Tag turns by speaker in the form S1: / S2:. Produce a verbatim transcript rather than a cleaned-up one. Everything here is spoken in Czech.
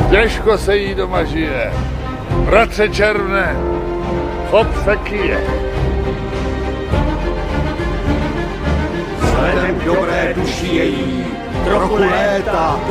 S1: Těžko se jí doma žije. Bratře červné, chop se kyje.
S2: Vzhledem k dobré duši její, trochu léta